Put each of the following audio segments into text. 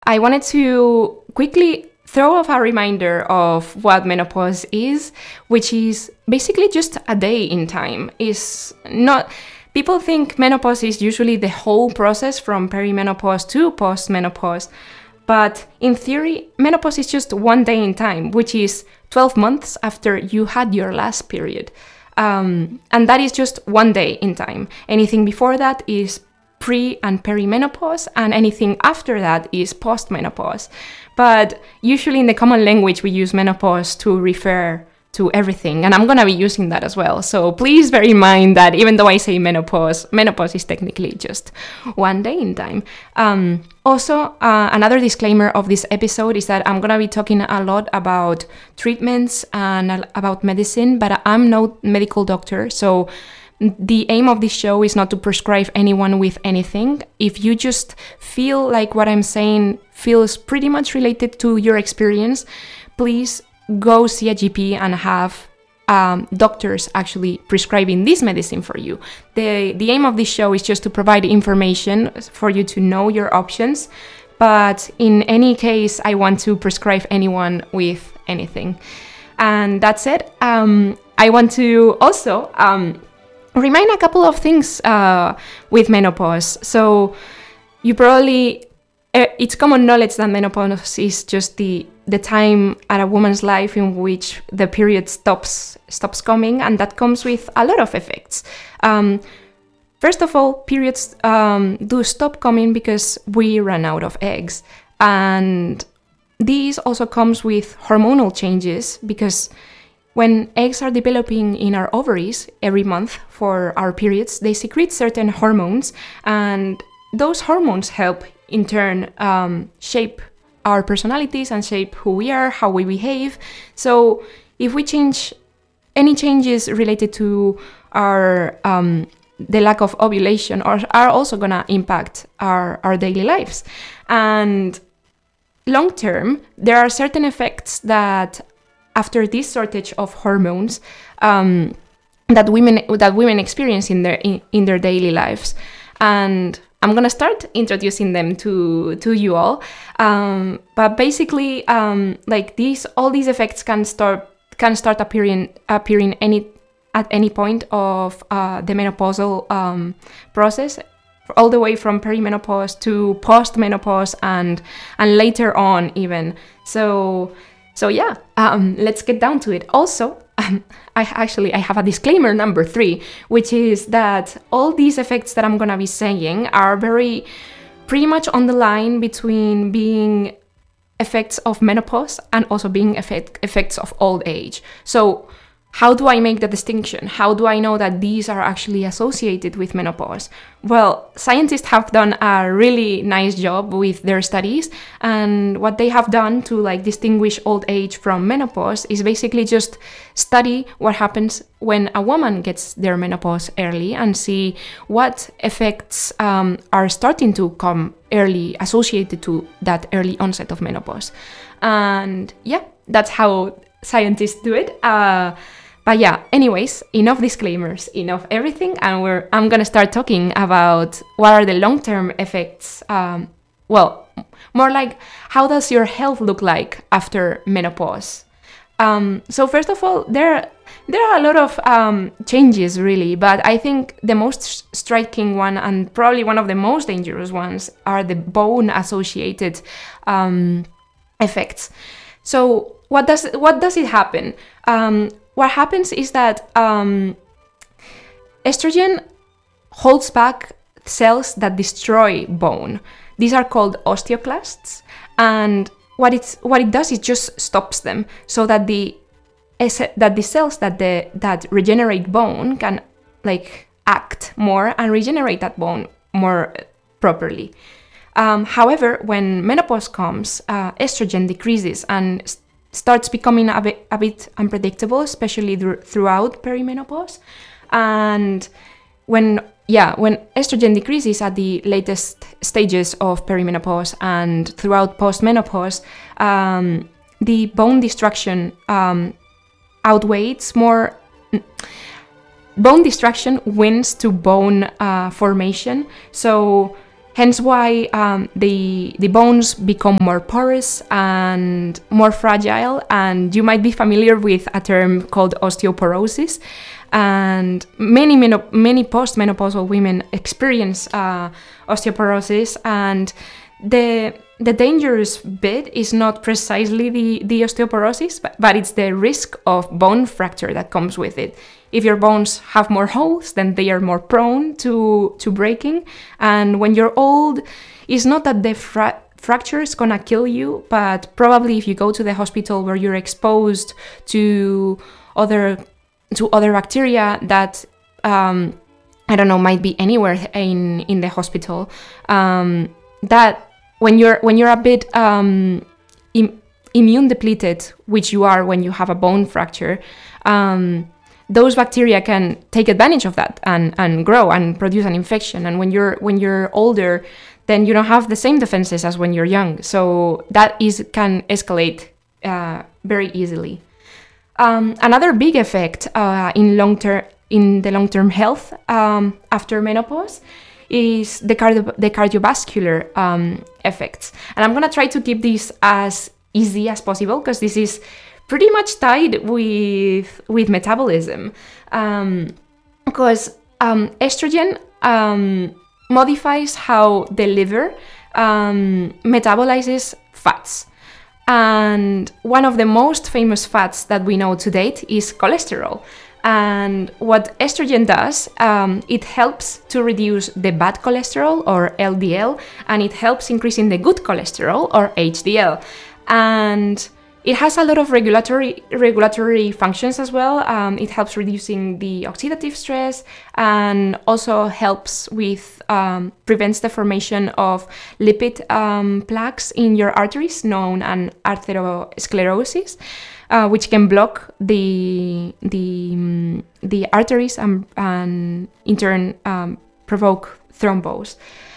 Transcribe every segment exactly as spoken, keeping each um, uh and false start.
I wanted to quickly throw off a reminder of what menopause is, which is basically just a day in time. Is not People think menopause is usually the whole process from perimenopause to postmenopause, but in theory, menopause is just one day in time, which is twelve months after you had your last period. Um, and that is just one day in time. Anything before that is pre and perimenopause, and anything after that is postmenopause. But usually in the common language, we use menopause to refer to everything, and I'm gonna be using that as well. So please bear in mind that even though I say menopause, menopause is technically just one day in time. Um, also, uh, another disclaimer of this episode is that I'm gonna be talking a lot about treatments and about medicine, but I'm no medical doctor, so the aim of this show is not to prescribe anyone with anything. If you just feel like what I'm saying feels pretty much related to your experience, please go see a G P and have um, doctors actually prescribing this medicine for you. The, the aim of this show is just to provide information for you to know your options, but in any case, I want to prescribe anyone with anything. And that's it. Um, I want to also um, remind a couple of things uh, with menopause. So you probably, uh, it's common knowledge that menopause is just the the time at a woman's life in which the period stops stops coming, and that comes with a lot of effects. Um, first of all, periods um, do stop coming because we run out of eggs, and this also comes with hormonal changes, because when eggs are developing in our ovaries every month for our periods, they secrete certain hormones, and those hormones help in turn um, shape our personalities and shape who we are, how we behave. So if we change any changes related to our um, the lack of ovulation are, are also gonna impact our, our daily lives. And long term, there are certain effects that after this shortage of hormones um, that women that women experience in their in, in their daily lives. And I'm gonna start introducing them to to you all, um, but basically, um, like these, all these effects can start can start appearing appearing any at any point of uh, the menopausal um, process, all the way from perimenopause to postmenopause and and later on even. So so yeah, um, let's get down to it. Also, um, I actually I have a disclaimer number three, which is that all these effects that I'm gonna be saying are very pretty much on the line between being effects of menopause and also being effect, effects of old age. So how do I make the distinction? How do I know that these are actually associated with menopause? Well, scientists have done a really nice job with their studies, and what they have done to like distinguish old age from menopause is basically just study what happens when a woman gets their menopause early and see what effects um, are starting to come early associated to that early onset of menopause. And yeah, that's how scientists do it. Uh, But yeah, anyways, enough disclaimers, enough everything, and we're I'm gonna start talking about what are the long-term effects. Um, well, more like how does your health look like after menopause? Um, so first of all, there there are a lot of um, changes really, but I think the most striking one and probably one of the most dangerous ones are the bone-associated um, effects. So what does what does it happen? Um, What happens is that um, estrogen holds back cells that destroy bone. These are called osteoclasts, and what it's what it does is just stops them, so that the that the cells that the that regenerate bone can like act more and regenerate that bone more properly. Um, however, when menopause comes, uh, estrogen decreases and st- starts becoming a bit, a bit unpredictable, especially th- throughout perimenopause. And when, yeah, when estrogen decreases at the latest stages of perimenopause and throughout postmenopause, um, the bone destruction um, outweighs more. Bone destruction wins to bone uh, formation. So hence why um, the the bones become more porous and more fragile. And you might be familiar with a term called osteoporosis. And many menop- many postmenopausal women experience uh, osteoporosis, and the the dangerous bit is not precisely the, the osteoporosis, but, but it's the risk of bone fracture that comes with it. If your bones have more holes, then they are more prone to, to breaking. And when you're old, it's not that the fra- fracture is gonna kill you, but probably if you go to the hospital where you're exposed to other to other bacteria that um, I don't know, might be anywhere in in the hospital, um, that when you're when you're a bit um, im- immune depleted, which you are when you have a bone fracture, um, those bacteria can take advantage of that and, and grow and produce an infection. And when you're when you're older, then you don't have the same defenses as when you're young. So that is can escalate uh, very easily. Um, another big effect uh, in long term in the long term health um, after menopause is the cardio- the cardiovascular um, effects. And I'm gonna try to keep this as easy as possible because this is pretty much tied with with metabolism. Um, because um, estrogen um, modifies how the liver um, metabolizes fats. And one of the most famous fats that we know to date is cholesterol. And what estrogen does, um, it helps to reduce the bad cholesterol, or L D L, and it helps increasing the good cholesterol, or H D L. And it has a lot of regulatory regulatory functions as well. Um, it helps reducing the oxidative stress, and also helps with um, prevents the formation of lipid um, plaques in your arteries, known as atherosclerosis, uh, which can block the the um, the arteries and, and in turn um, provoke thrombos.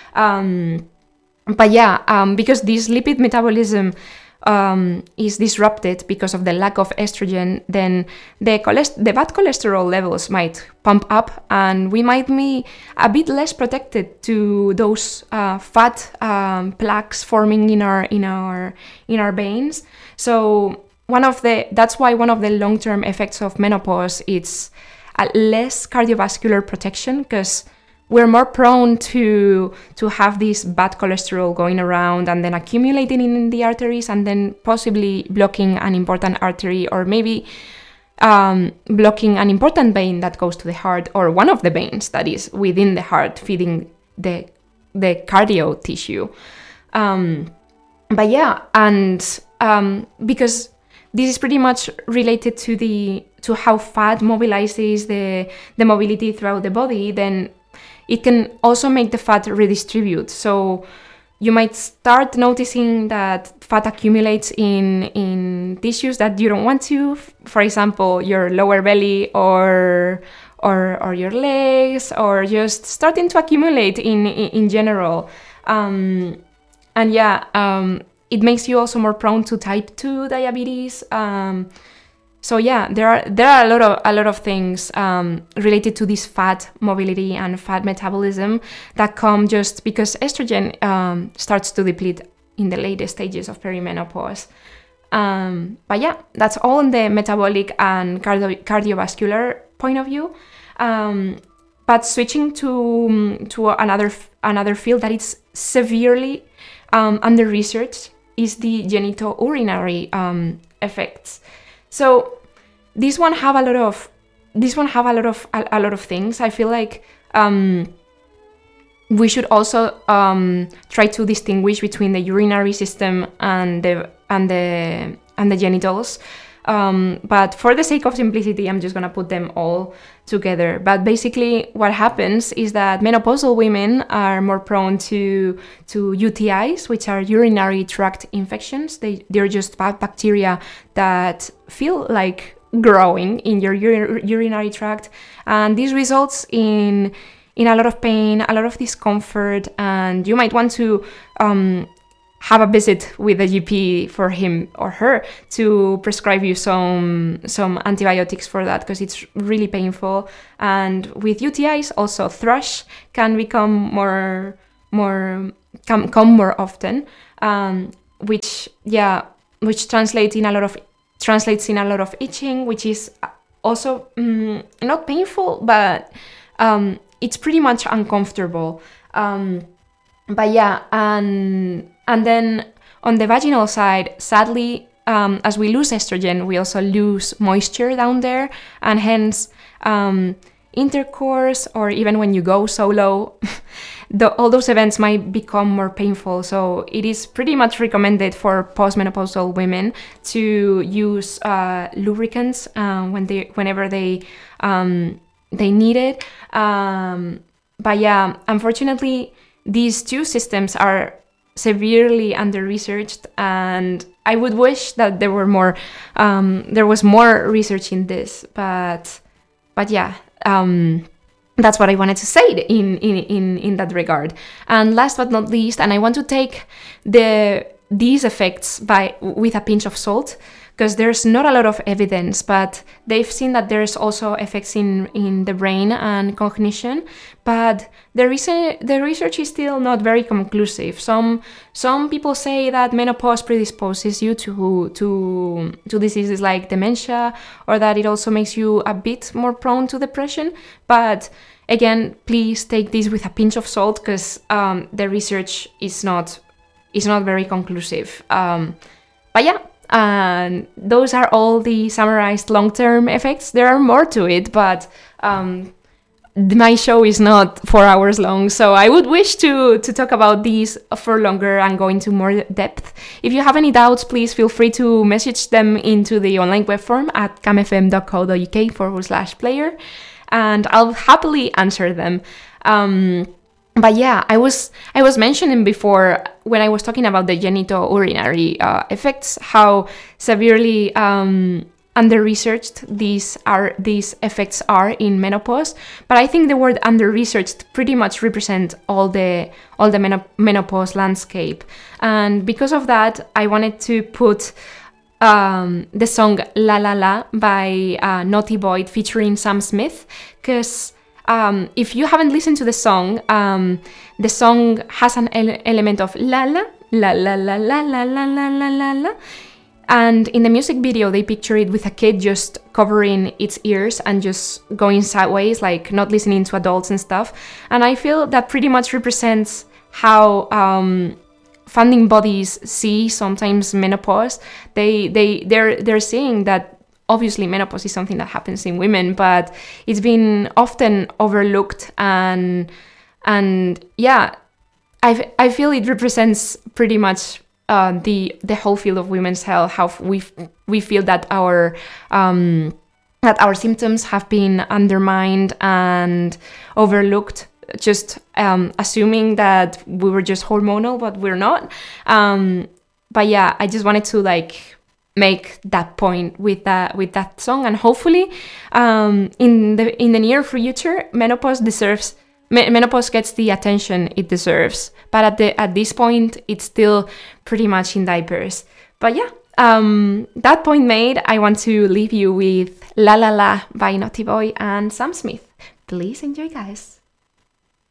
Um, but yeah, um, because this lipid metabolism Um, is disrupted because of the lack of estrogen, then the cholest- the bad cholesterol levels might pump up, and we might be a bit less protected to those uh, fat um, plaques forming in our in our in our veins. So one of the that's why one of the long-term effects of menopause is a less cardiovascular protection, because we're more prone to to have this bad cholesterol going around and then accumulating in the arteries, and then possibly blocking an important artery, or maybe um, blocking an important vein that goes to the heart, or one of the veins that is within the heart feeding the the cardio tissue. Um, but yeah, and um, because this is pretty much related to the to how fat mobilizes the the mobility throughout the body, then it can also make the fat redistribute. So you might start noticing that fat accumulates in, in tissues that you don't want to. For example, your lower belly, or or or your legs, or just starting to accumulate in in, in general. Um, and yeah, um, it makes you also more prone to type two diabetes. Um, So yeah, there are there are a lot of a lot of things um, related to this fat mobility and fat metabolism that come just because estrogen um, starts to deplete in the latest stages of perimenopause. Um, but yeah, that's all on the metabolic and cardio- cardiovascular point of view. Um, but switching to to another another field that is severely um, under researched is the genitourinary um, effects. So this one have a lot of this one have a lot of a, a lot of things. I feel like um, we should also um, try to distinguish between the urinary system and the and the and the genitals. Um, but for the sake of simplicity, I'm just gonna put them all together. But basically, what happens is that menopausal women are more prone to to U T Is, which are urinary tract infections. They they're just bad bacteria that feel like growing in your ur- urinary tract, and this results in in a lot of pain, a lot of discomfort, and you might want to um, have a visit with a G P for him or her to prescribe you some some antibiotics for that, because it's really painful. And with U T Is, also thrush can become more more come come more often, um, which yeah, which translates in a lot of translates in a lot of itching, which is also um, not painful, but um, it's pretty much uncomfortable. Um, but yeah, and and then on the vaginal side, sadly, um, as we lose estrogen, we also lose moisture down there, and hence um, intercourse, or even when you go solo, the, all those events might become more painful. So it is pretty much recommended for postmenopausal women to use uh, lubricants uh, when they, whenever they um, they need it. Um, but yeah, unfortunately, these two systems are severely under-researched, and I would wish that there were more, um, there was more research in this. But, but yeah. Um, that's what I wanted to say in, in, in, in that regard. And last but not least, and I want to take the these effects by with a pinch of salt, because there's not a lot of evidence, but they've seen that there's also effects in, in the brain and cognition, but the research, the research is still not very conclusive. Some some people say that menopause predisposes you to, to, to diseases like dementia, or that it also makes you a bit more prone to depression, but again, please take this with a pinch of salt, because um, the research is not, is not very conclusive. Um, but yeah, and those are all the summarized long-term effects. There are more to it, but um, my show is not four hours long, so I would wish to to talk about these for longer and go into more depth. If you have any doubts, please feel free to message them into the online web form at camfm.co.uk forward slash player, and I'll happily answer them. Um, But yeah, I was I was mentioning before when I was talking about the genitourinary uh, effects, how severely um, under-researched these are these effects are in menopause. But I think the word under-researched pretty much represent all the all the menop- menopause landscape, and because of that, I wanted to put um, the song "La La La" by uh, Naughty Boy featuring Sam Smith, because Um, if you haven't listened to the song, um, the song has an ele- element of la la, la la la la la la la la la la, and in the music video they picture it with a kid just covering its ears and just going sideways, like not listening to adults and stuff. And I feel that pretty much represents how um, funding bodies see sometimes menopause. They they they're they're saying that obviously menopause is something that happens in women, but it's been often overlooked, and and yeah, I I feel it represents pretty much uh, the the whole field of women's health. How we we feel that our um, that our symptoms have been undermined and overlooked, just um, assuming that we were just hormonal, but we're not. Um, but yeah, I just wanted to like make that point with that with that song, and hopefully um, in the in the near future, menopause deserves me- menopause gets the attention it deserves. But at the at this point, it's still pretty much in diapers. But yeah, um, that point made, I want to leave you with "La La La" by Naughty Boy and Sam Smith. Please enjoy, guys.